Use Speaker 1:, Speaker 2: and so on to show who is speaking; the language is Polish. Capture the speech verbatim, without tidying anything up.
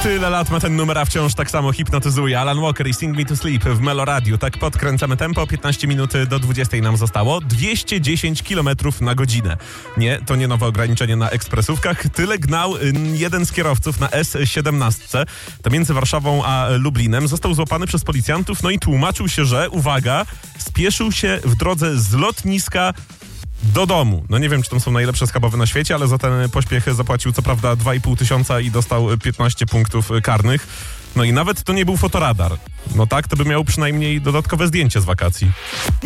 Speaker 1: Tyle lat ma ten numer, a wciąż tak samo hipnotyzuje. Alan Walker i Sing Me to Sleep w Meloradiu. Tak podkręcamy tempo. piętnaście minut do dwudziestej nam zostało. dwieście dziesięć kilometrów na godzinę. Nie, to nie nowe ograniczenie na ekspresówkach. Tyle gnał jeden z kierowców na S siedemnaście. To między Warszawą a Lublinem. Został złapany przez policjantów, no i tłumaczył się, że, uwaga, spieszył się w drodze z lotniska do domu. No nie wiem, czy to są najlepsze schabowe na świecie, ale za ten pośpiech zapłacił co prawda dwa i pół tysiąca i dostał piętnaście punktów karnych. No i nawet to nie był fotoradar. No tak, to by miał przynajmniej dodatkowe zdjęcie z wakacji.